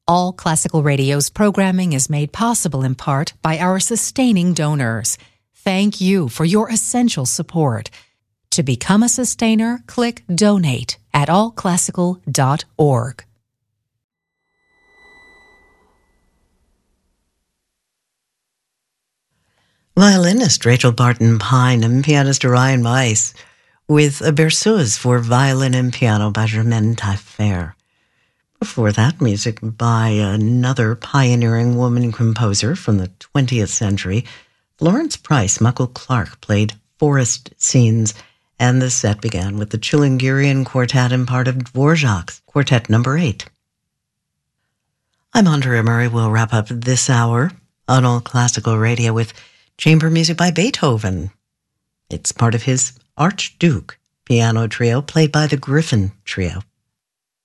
All Classical Radio's programming is made possible in part by our sustaining donors. Thank you for your essential support. To become a sustainer, click Donate at allclassical.org. Violinist Rachel Barton Pine and pianist Orion Weiss with a berceuse for violin and piano by Germaine Taillefer. Before that, music by another pioneering woman composer from the 20th century. Florence Price, Muckle Clark, played Forest Scenes, and the set began with the Chilingirian Quartet and part of Dvorak's Quartet No. 8. I'm Andrea Murray. We'll wrap up this hour on All Classical Radio with chamber music by Beethoven. It's part of his Archduke piano trio played by the Griffin Trio.